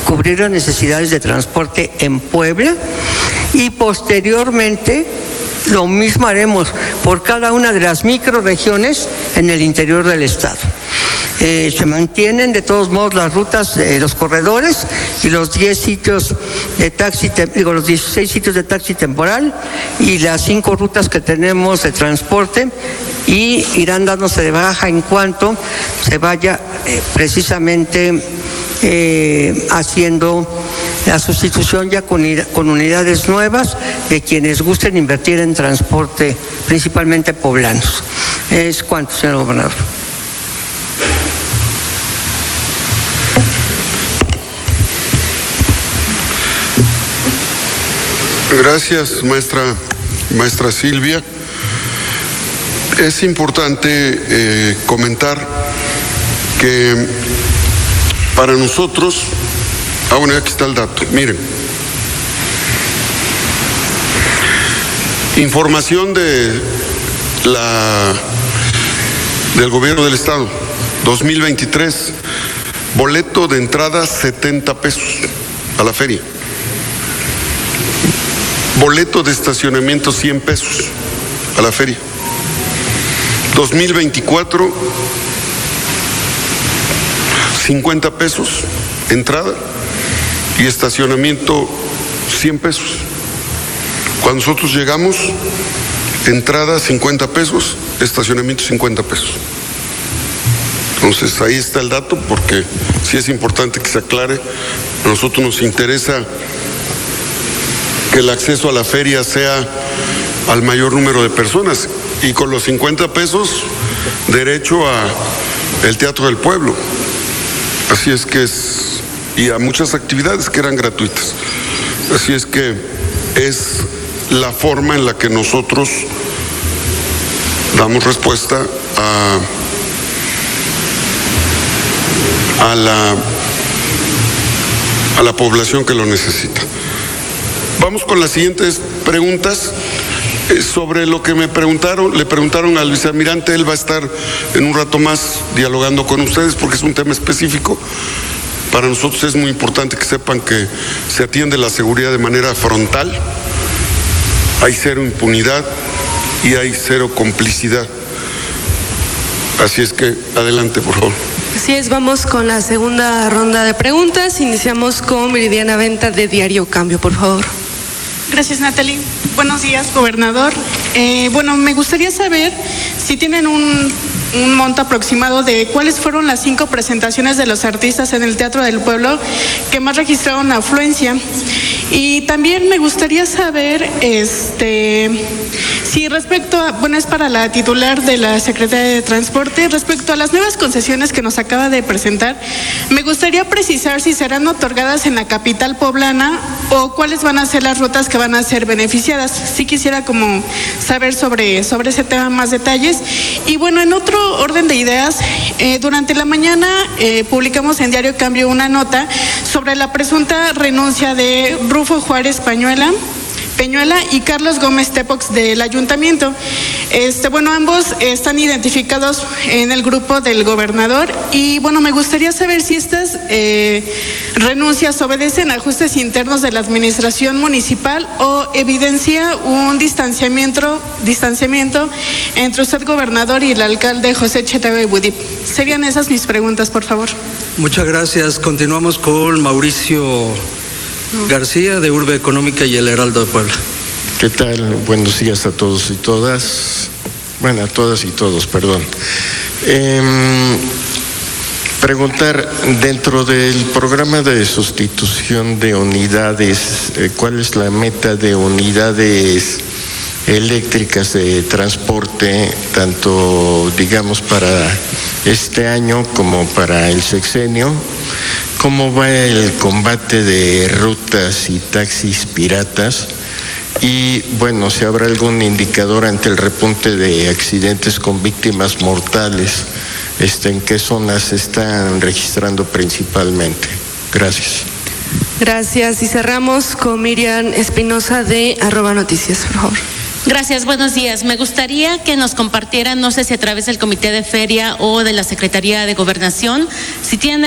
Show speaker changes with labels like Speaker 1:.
Speaker 1: cubrir las necesidades de transporte en Puebla, y posteriormente lo mismo haremos por cada una de las microrregiones en el interior del estado. Se mantienen de todos modos las rutas, los corredores y los 10 sitios de taxi, los 16 sitios de taxi temporal y las 5 rutas que tenemos de transporte, y irán dándose de baja en cuanto se vaya precisamente haciendo la sustitución ya con unidades nuevas de quienes gusten invertir en transporte, principalmente poblanos. Es cuanto, señor gobernador.
Speaker 2: Gracias, maestra Silvia. Es importante comentar que para nosotros, bueno, aquí está el dato, miren, información del gobierno del estado, 2023, boleto de entrada 70 pesos a la feria. Boleto de estacionamiento 100 pesos a la feria. 2024, 50 pesos entrada y estacionamiento 100 pesos. Cuando nosotros llegamos, entrada 50 pesos, estacionamiento 50 pesos. Entonces ahí está el dato, porque sí es importante que se aclare. A nosotros nos interesa que el acceso a la feria sea al mayor número de personas, y con los 50 pesos derecho a el Teatro del Pueblo. Así es que y a muchas actividades que eran gratuitas. Así es que es la forma en la que nosotros damos respuesta a la población que lo necesita. Vamos con las siguientes preguntas. Sobre lo que le preguntaron al vicealmirante, él va a estar en un rato más dialogando con ustedes porque es un tema específico. Para nosotros es muy importante que sepan que se atiende la seguridad de manera frontal, hay cero impunidad y hay cero complicidad. Así es que adelante, por favor.
Speaker 3: Así es, vamos con la segunda ronda de preguntas. Iniciamos con Viridiana Venta de Diario Cambio, por favor.
Speaker 4: Gracias, Natalie. Buenos días, gobernador. Me gustaría saber si tienen un monto aproximado de cuáles fueron las 5 presentaciones de los artistas en el Teatro del Pueblo que más registraron afluencia. Y también me gustaría saber si respecto a, es para la titular de la Secretaría de Transporte, respecto a las nuevas concesiones que nos acaba de presentar, me gustaría precisar si serán otorgadas en la capital poblana o cuáles van a ser las rutas que van a ser beneficiadas. Sí quisiera como saber sobre ese tema más detalles. Y en otro orden de ideas, durante la mañana publicamos en Diario Cambio una nota sobre la presunta renuncia de Rufo Juárez Peñuela y Carlos Gómez Tepox del ayuntamiento. Ambos están identificados en el grupo del gobernador y me gustaría saber si estas renuncias obedecen a ajustes internos de la administración municipal o evidencia un distanciamiento entre usted, gobernador, y el alcalde José Chetebe Budip. Serían esas mis preguntas, por favor.
Speaker 5: Muchas gracias. Continuamos con Mauricio García, de Urbe Económica y el Heraldo de Puebla.
Speaker 6: ¿Qué tal? Buenos días a todos y todas. A todas y todos, perdón. Preguntar, dentro del programa de sustitución de unidades, ¿cuál es la meta de unidades eléctricas de transporte, tanto, para este año como para el sexenio? ¿Cómo va el combate de rutas y taxis piratas? Y si habrá algún indicador ante el repunte de accidentes con víctimas mortales, ¿en qué zonas se están registrando principalmente? Gracias.
Speaker 3: Gracias. Y cerramos con Miriam Espinosa de @noticias, por favor.
Speaker 7: Gracias, buenos días. Me gustaría que nos compartieran, no sé si a través del Comité de Feria o de la Secretaría de Gobernación, si tienen